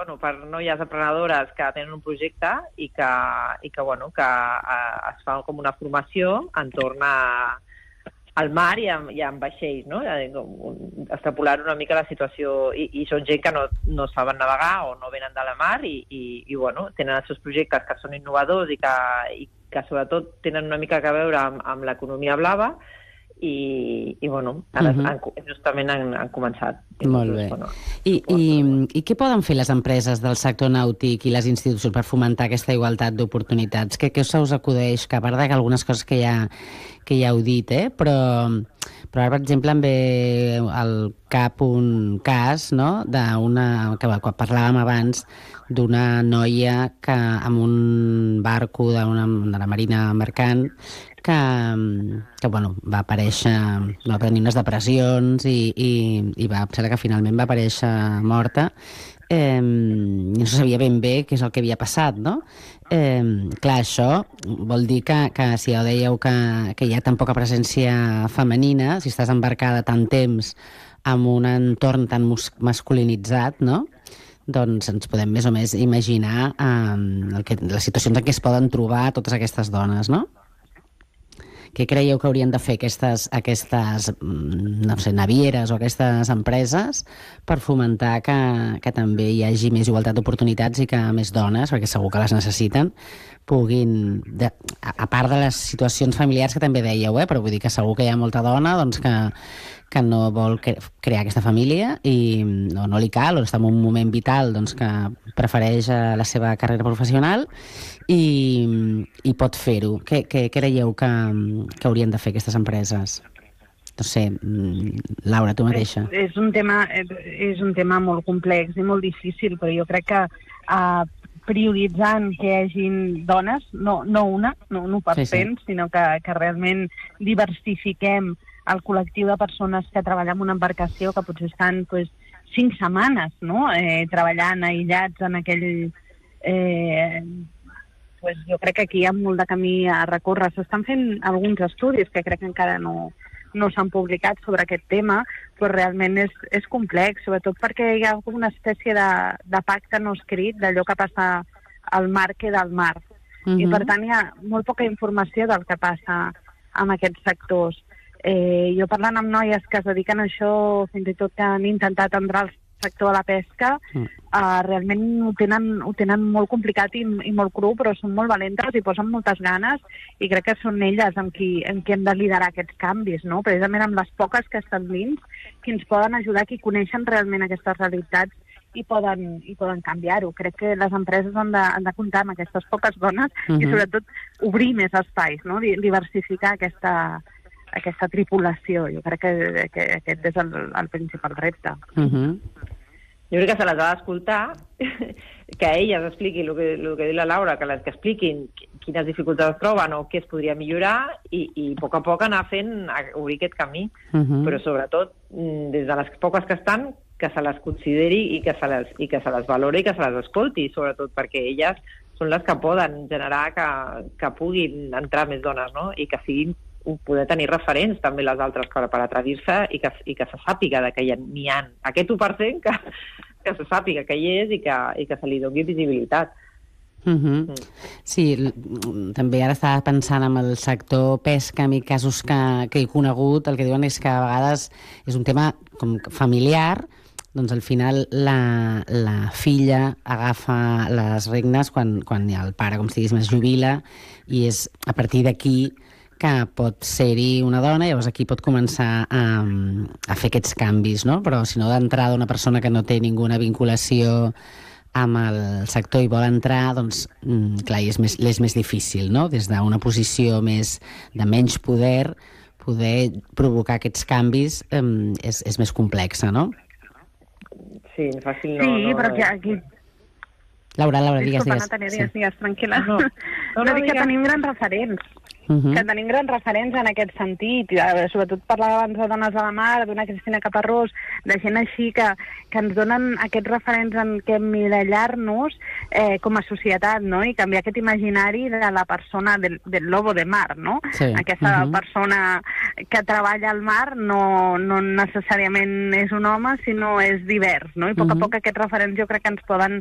per noies emprenedores que tenen un projecte i que es fa com una formació entorn al mar i amb vaixells, no? Extrapolant una mica la situació, i són gent que no saben navegar o no venen de la mar i tenen els seus projectes que són innovadors i que sobretot tenen una mica a veure amb l'economia blava i ara justament han començat. Molt bé. I què poden fer les empreses del sector nàutic i les institucions per fomentar aquesta igualtat d'oportunitats? Què se us acudeix? Que a part d'algunes coses que ja heu dit, però ara, per exemple, em ve al cap un cas, no?, que parlàvem abans d'una noia que amb un barco de la marina mercant que va aparèixer, va tenir unes depressions i va ser que finalment va aparèixer morta. No se sabia ben bé què és el que havia passat, no? Clar, això vol dir que si ja dèieu que hi ha tan poca presència femenina, si estàs embarcada tant temps en un entorn tan masculinitzat, no?, doncs ens podem més o més imaginar les situacions en què es poden trobar totes aquestes dones, no? Què creieu que haurien de fer aquestes no sé, navieres o aquestes empreses per fomentar que també hi hagi més igualtat d'oportunitats i que més dones, perquè segur que les necessiten, puguin, a part de les situacions familiars que també dèieu, però vull dir que segur que hi ha molta dona doncs, que no vol crear aquesta família i no li cal, o està en un moment vital doncs, que prefereix la seva carrera professional i pot fer-ho. Què creieu que haurien de fer aquestes empreses? No sé, Laura, tu mateixa. És un tema molt complex i molt difícil, però jo crec que prioritzant que hi hagin dones, no una, no un 1%, sinó que realment diversifiquem el col·lectiu de persones que treballen en una embarcació que potser estan 5 setmanes, no?, treballant aïllats en aquell... jo crec que aquí hi ha molt de camí a recórrer. S'estan fent alguns estudis que crec que encara no s'han publicat sobre aquest tema, però realment és complex, sobretot perquè hi ha una espècie de pacte no escrit d'allò que passa al mar queda al mar. I per tant hi ha molt poca informació del que passa amb aquests sectors. Jo parlant amb noies que es dediquen a això, fins i tot que han intentat entrar al sector de la pesca, realment ho tenen molt complicat i molt cru, però són molt valentes i posen moltes ganes i crec que són elles amb qui hem de liderar aquests canvis, no? Precisament amb les poques que estan dins, que ens poden ajudar, que coneixen realment aquestes realitats i poden canviar-ho. Crec que les empreses han de comptar amb aquestes poques dones i sobretot obrir més espais, no? Diversificar aquesta tripulació. Jo crec que aquest és el principal repte. Jo crec que se les ha d'escoltar, que elles expliquin el que diu la Laura, que les que expliquin quines dificultats troben o què es podria millorar i a poc anar obrir aquest camí. Però sobretot, des de les poques que estan, que se les consideri i que se les valori i que se les escolti, sobretot perquè elles són les que poden generar que puguin entrar més dones, no? I que siguin poder tenir referents també les altres per atrevir-se i que se sàpiga que n'hi ha aquest 1% que se sàpiga que hi és i que se li doni visibilitat. Sí, també ara estava pensant en el sector pesca, en casos que he conegut, el que diuen és que a vegades és un tema com familiar, doncs al final la filla agafa les regnes quan el pare, com si diguéssim, es jubila i és a partir d'aquí que pot ser-hi una dona, llavors aquí pot començar a fer aquests canvis, no? Però si no d'entrada una persona que no té ninguna vinculació amb el sector i vol entrar, doncs, clar, és més difícil, no? Des d'una posició de menys poder provocar aquests canvis és més complexa, no? Sí, fàcil no... Sí, però aquí... Laura, digues. Digues, tranquil·la. No dic que tenim grans referents. Que tenim grans referents en aquest sentit, sobretot parlava abans de Dones a la Mar, d'una Cristina Caparrós, de gent així que ens donen aquests referents en què emmirallar-nos com a societat, no? I canviar aquest imaginari de la persona del lobo de mar, no? Sí. Aquesta persona que treballa al mar no necessàriament és un home, sinó és divers, no? I a poc aquests referents jo crec que ens poden